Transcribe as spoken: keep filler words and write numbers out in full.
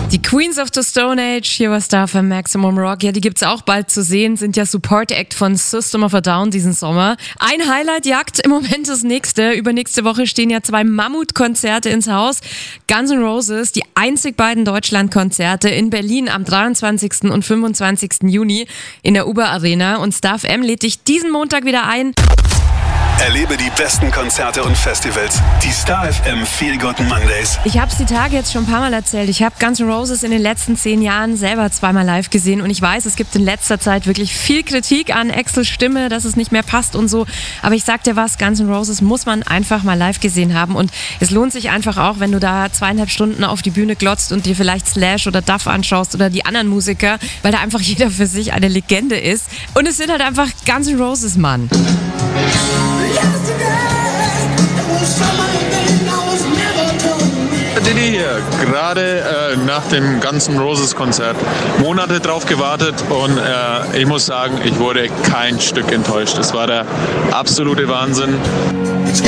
Die Queens of the Stone Age, hier war Star für Maximum Rock. Ja, die gibt's auch bald zu sehen, sind ja Support Act von System of a Down diesen Sommer. Ein Highlight jagt im Moment das nächste. Übernächste Woche stehen ja zwei Mammutkonzerte ins Haus. Guns N' Roses, die einzig beiden Deutschlandkonzerte in Berlin am dreiundzwanzigsten und fünfundzwanzigsten Juni in der Uber Arena. Und Star F M lädt dich diesen Montag wieder ein. Erlebe die besten Konzerte und Festivals. Die Star F M Feel Good Mondays. Ich habe es die Tage jetzt schon ein paar Mal erzählt. Ich habe Guns N' Roses in den letzten zehn Jahren selber zweimal live gesehen. Und ich weiß, es gibt in letzter Zeit wirklich viel Kritik an Axls Stimme, dass es nicht mehr passt und so. Aber ich sag dir was, Guns N' Roses muss man einfach mal live gesehen haben. Und es lohnt sich einfach auch, wenn du da zweieinhalb Stunden auf die Bühne glotzt und dir vielleicht Slash oder Duff anschaust oder die anderen Musiker, weil da einfach jeder für sich eine Legende ist. Und es sind halt einfach Guns N' Roses, Mann. Diddy hier, gerade äh, nach dem Guns N' Roses Konzert, Monate drauf gewartet und äh, ich muss sagen, ich wurde kein Stück enttäuscht. Es war der absolute Wahnsinn.